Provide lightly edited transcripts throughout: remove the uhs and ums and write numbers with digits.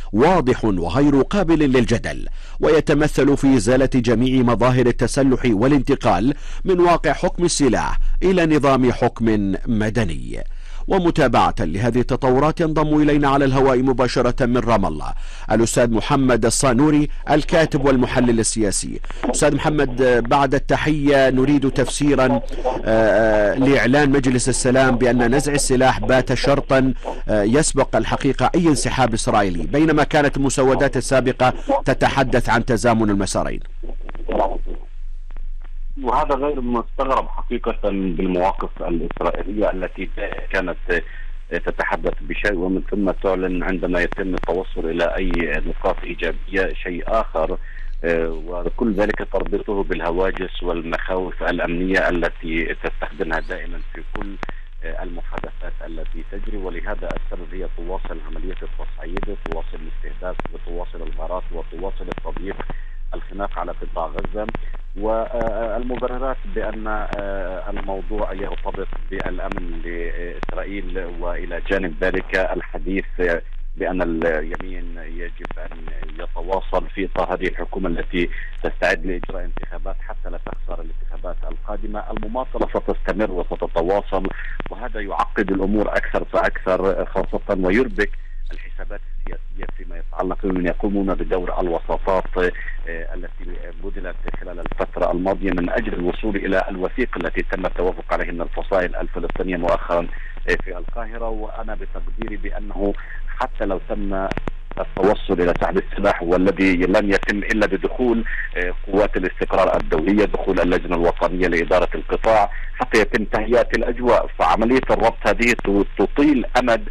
واضح وغير قابل للجدل، ويتمثل في إزالة جميع مظاهر التسلح والانتقال من واقع حكم السلاح إلى نظام حكم مدني. ومتابعة لهذه التطورات ينضم إلينا على الهواء مباشرة من رام الله الأستاذ محمد الصانوري الكاتب والمحلل السياسي. أستاذ محمد، بعد التحية نريد تفسيرا لإعلان مجلس السلام بأن نزع السلاح بات شرطا يسبق الحقيقة أي انسحاب إسرائيلي، بينما كانت المسودات السابقة تتحدث عن تزامن المسارين. وهذا غير مستغرب حقيقة بالمواقف الإسرائيلية التي كانت تتحدث بشيء ومن ثم تعلن عندما يتم التوصل إلى أي نقاط إيجابية شيء آخر، وكل ذلك تربطه بالهواجس والمخاوف الأمنية التي تستخدمها دائما في كل المحادثات التي تجري. ولهذا السبب هي تواصل عملية التصعيد، تواصل الاستهداف، وتواصل الغارات، وتواصل التضييق الخناق على قطاع غزة، والمبررات بأن الموضوع يرتبط بالأمن لإسرائيل، وإلى جانب ذلك الحديث بأن اليمين يجب أن يتواصل في إطار هذه الحكومة التي تستعد لإجراء انتخابات حتى لا تخسر الانتخابات القادمة. المماطلة ستستمر وستتواصل، وهذا يعقد الأمور أكثر فأكثر، خاصة ويربك الحسابات السياسية فيما يتعلق بمن يقومون بدور الوساطات التي بذلت خلال الفترة الماضية من أجل الوصول إلى الوثيقة التي تم التوافق عليها من الفصائل الفلسطينية مؤخرا في القاهرة. وأنا بتقديري بأنه حتى لو تم التوصل إلى سحب السلاح، والذي لن يتم إلا بدخول قوات الاستقرار الدولية، دخول اللجنة الوطنية لإدارة القطاع حتى يتم تهيئة الأجواء، فعملية الربط هذه تطيل أمد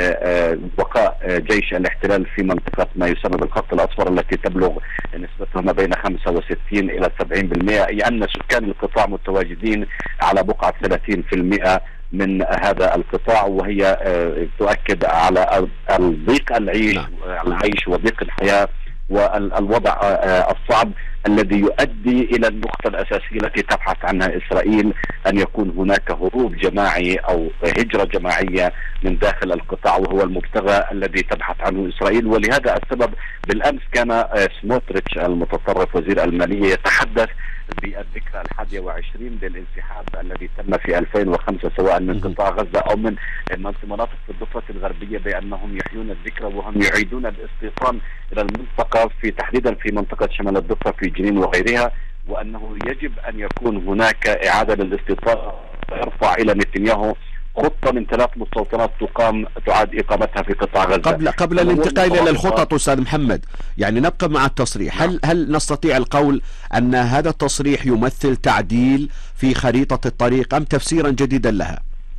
بقاء جيش الاحتلال في منطقة ما يسمى بالخط الأصفر التي تبلغ نسبتها ما بين 65 إلى 70%، أي أن سكان القطاع متواجدين على بقعة 30% من هذا القطاع، وهي تؤكد على الضيق العيش وضيق الحياة والوضع الصعب الذي يؤدي إلى النقطة الأساسية التي تبحث عنها إسرائيل، أن يكون هناك هروب جماعي أو هجرة جماعية من داخل القطاع، وهو المبتغى الذي تبحث عنه إسرائيل. ولهذا السبب بالأمس كان سموتريتش المتطرف وزير المالية يتحدث بالذكرى 21 للانسحاب الذي تم في 2005 سواء من قطاع غزة أو من مناطق في الضفة الغربية، بأنهم يحيون الذكرى وهم يعيدون الاستيطان إلى المنطقة تحديدا في منطقة شمال الضفة في جنين وغيرها، وأنه يجب أن يكون هناك إعادة للاستيطان يرفع إلى نتنياهو خطة من 3 مستوطنات تعاد إقامتها في قطاع غزة. قبل الانتقال إلى الخطط أستاذ محمد، يعني نبقى مع التصريح. هل نستطيع القول أن هذا التصريح يمثل تعديل في خريطة الطريق أم تفسيرا جديدا لها؟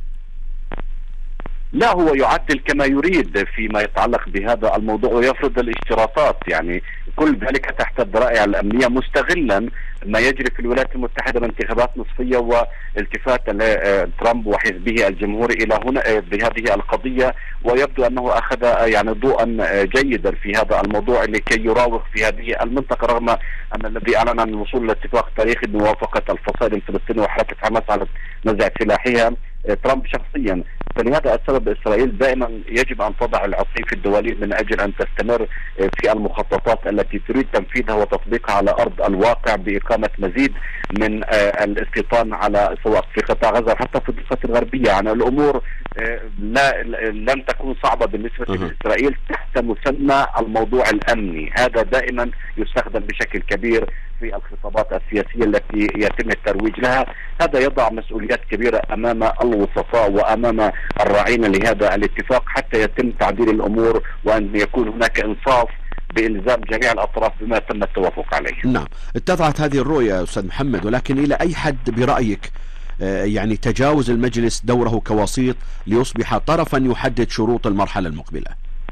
لا، هو يعدل كما يريد فيما يتعلق بهذا الموضوع ويفرض الاشتراطات، يعني كل ذلك تحت الذرائع الأمنية، مستغلا ما يجري في الولايات المتحدة من انتخابات نصفية والتفات ترامب وحزبه الجمهوري إلى هنا بهذه القضية. ويبدو أنه أخذ يعني ضوءا جيدا في هذا الموضوع لكي يراوغ في هذه المنطقة، رغم أن الذي أعلن عن الوصول إلى اتفاق تاريخي بموافقة الفصائل الفلسطينية وحركة حماس على نزع سلاحها ترامب شخصيا. فلهذا السبب إسرائيل دائما يجب أن تضع العصي في الدواليب من أجل أن تستمر في المخططات التي تريد تنفيذها وتطبيقها على أرض الواقع بإقامة مزيد من الاستيطان على سواء في قطاع غزة حتى في الضفة الغربية. يعني الأمور لن تكون صعبة بالنسبة لإسرائيل تحت مسمى الموضوع الأمني، هذا دائما يستخدم بشكل كبير في الخطابات السياسية التي يتم الترويج لها. هذا يضع مسؤوليات كبيرة أمام الوسطاء وأمام الراعين لهذا الاتفاق حتى يتم تعديل الأمور وأن يكون هناك إنصاف بإلزام جميع الأطراف بما تم التوافق عليه. نعم، اتضحت هذه الرؤية أستاذ محمد، ولكن إلى أي حد برأيك يعني تجاوز المجلس دوره كوسيط ليصبح طرفا يحدد شروط المرحلة المقبلة؟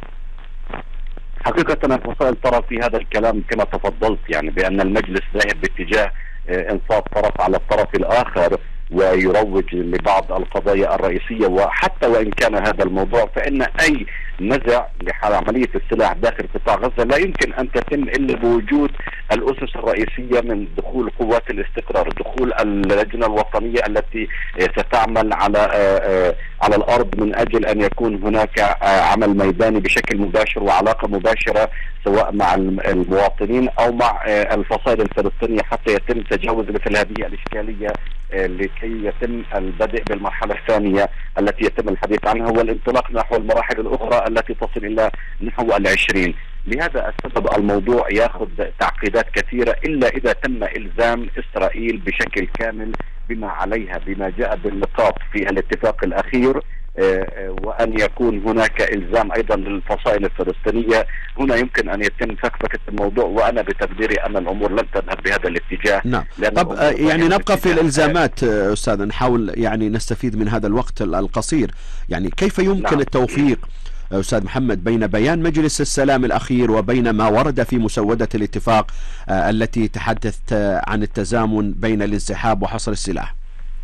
حقيقة الفصائل ترى في هذا الكلام كما تفضلت، يعني بأن المجلس ذاهب باتجاه إنصاف طرف على الطرف الآخر ويروج لبعض القضايا الرئيسية. وحتى وإن كان هذا الموضوع فإن أي نزع لعملية السلاح داخل قطاع غزة لا يمكن أن تتم إلا بوجود الأسس الرئيسية من دخول قوات الاستقرار، دخول اللجنة الوطنية التي ستعمل على الأرض من أجل أن يكون هناك عمل ميداني بشكل مباشر وعلاقة مباشرة سواء مع المواطنين أو مع الفصائل الفلسطينية حتى يتم تجاوز مثل هذه الإشكالية لكي يتم البدء بالمرحلة الثانية التي يتم الحديث عنها والانطلاق نحو المراحل الأخرى التي تصل إلى نحو 20. لهذا السبب الموضوع يأخذ تعقيدات كثيرة إلا إذا تم إلزام إسرائيل بشكل كامل بما عليها، بما جاء بالنقاط في الاتفاق الأخير، وأن يكون هناك إلزام أيضا للفصائل الفلسطينية. هنا يمكن أن يتم فكفكة الموضوع، وأنا بتقديري أن الأمور لن تذهب بهذا الاتجاه. نعم. طب يعني نبقى في الإلزامات أستاذ، نحاول يعني نستفيد من هذا الوقت القصير. يعني كيف يمكن التوفيق أستاذ محمد بين بيان مجلس السلام الأخير وبين ما ورد في مسودة الاتفاق التي تحدثت عن التزامن بين الانسحاب وحصر السلاح؟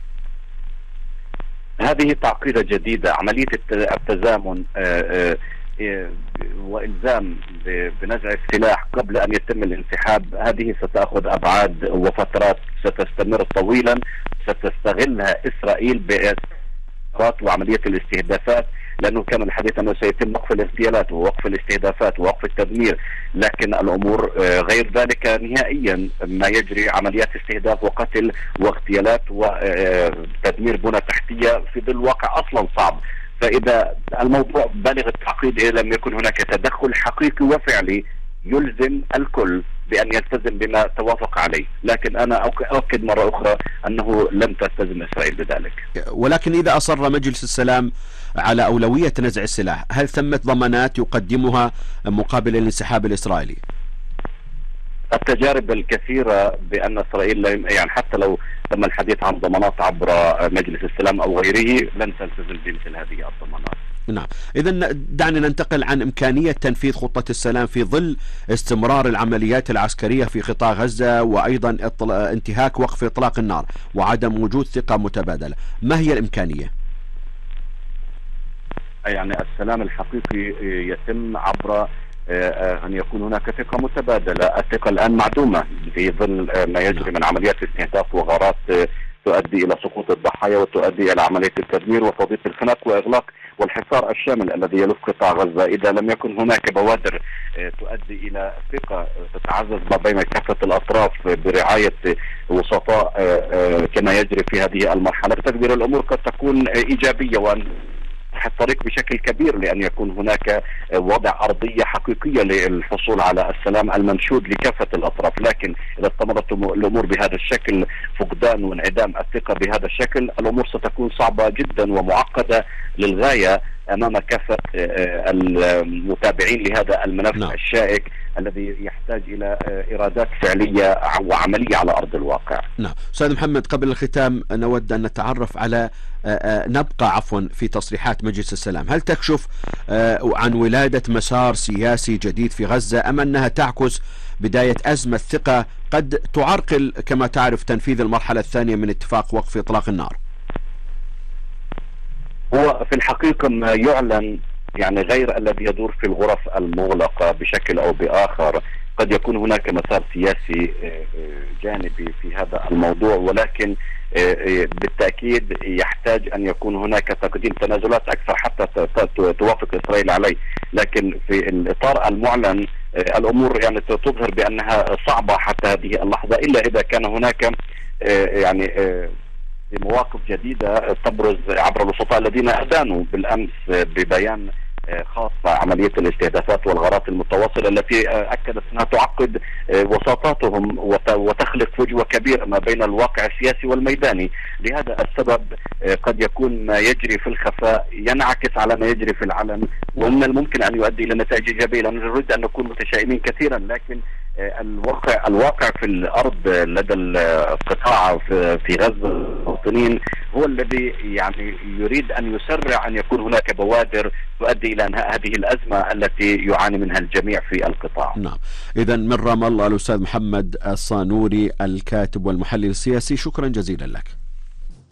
هذه تعقيدة جديدة. عملية التزامن وإلزام بنزع السلاح قبل أن يتم الانسحاب، هذه ستأخذ أبعاد وفترات ستستمر طويلا، ستستغلها إسرائيل بإسرائيل وعملية الاستهدافات، لأنه كان الحديث أنه سيتم وقف الاغتيالات ووقف الاستهدافات ووقف التدمير، لكن الأمور غير ذلك نهائيا. ما يجري عمليات استهداف وقتل واغتيالات وتدمير بنى تحتية في ظل واقع أصلا صعب. فإذا الموضوع بالغ التعقيد إذا لم يكن هناك تدخل حقيقي وفعلي يلزم الكل بأن يلتزم بما توافق عليه، لكن أنا أؤكد مرة أخرى أنه لن تلتزم إسرائيل بذلك. ولكن إذا أصر مجلس السلام على أولوية نزع السلاح، هل ثمة ضمانات يقدمها مقابل الانسحاب الإسرائيلي؟ التجارب الكثيرة بأن إسرائيل يعني حتى لو تم الحديث عن ضمانات عبر مجلس السلام أو غيره لن تلتزم بمثل هذه الضمانات. نعم. إذن دعنا ننتقل عن إمكانية تنفيذ خطة السلام في ظل استمرار العمليات العسكرية في قطاع غزة، وأيضا انتهاك وقف إطلاق النار وعدم وجود ثقة متبادلة. ما هي الإمكانية؟ يعني السلام الحقيقي يتم عبر أن يكون هناك ثقة متبادلة. الثقة الآن معدومة في ظل ما يجري من عمليات استهداف وغارات تؤدي إلى سقوط الضحايا وتؤدي إلى عملية التدمير وتضييق الخناق وإغلاق والحصار الشامل الذي يلف قطاع غزة. إذا لم يكن هناك بوادر تؤدي إلى ثقة تتعزز ما بين كافة الأطراف برعاية وسطاء كما يجري في هذه المرحلة، بتقدير الأمور قد تكون إيجابية وأن الطريق بشكل كبير لأن يكون هناك وضع أرضية حقيقية للحصول على السلام المنشود لكافة الأطراف. لكن إذا استمرت الأمور بهذا الشكل، فقدان وانعدام الثقة بهذا الشكل، الأمور ستكون صعبة جدا ومعقدة للغاية أمام كافة المتابعين لهذا الملف الشائك الذي يحتاج إلى إرادات فعلية وعملية على أرض الواقع. نعم. أستاذ محمد، قبل الختام نود أن نتعرف على نبقى في تصريحات مجلس السلام. هل تكشف عن ولادة مسار سياسي جديد في غزة، أم أنها تعكس بداية أزمة ثقة قد تعرقل كما تعرف تنفيذ المرحلة الثانية من اتفاق وقف إطلاق النار؟ هو في الحقيقة ما يعلن يعني غير الذي يدور في الغرف المغلقة بشكل أو بآخر. قد يكون هناك مسار سياسي جانبي في هذا الموضوع، ولكن بالتأكيد يحتاج أن يكون هناك تقديم تنازلات أكثر حتى توافق إسرائيل عليه. لكن في الإطار المعلن الأمور يعني تظهر بأنها صعبة حتى هذه اللحظة، إلا إذا كان هناك يعني مواقف جديدة تبرز عبر الوسطاء الذين أدانوا بالأمس ببيان خاصة عملية الاستهدافات والغارات المتواصلة التي أكدت أنها تعقد وساطاتهم وتخلق فجوة كبيرة ما بين الواقع السياسي والميداني. لهذا السبب قد يكون ما يجري في الخفاء ينعكس على ما يجري في العلن، ومن الممكن أن يؤدي إلى نتائج إيجابية. لا نريد أن نكون متشائمين كثيرا، لكن الواقع في الأرض لدى القطاع في غزة المواطنين هو الذي يعني يريد أن يسرع أن يكون هناك بوادر تؤدي إلى أنهاء هذه الأزمة التي يعاني منها الجميع في القطاع. نعم. إذا من رام الله الأستاذ محمد الصانوري الكاتب والمحلل السياسي، شكرا جزيلا لك.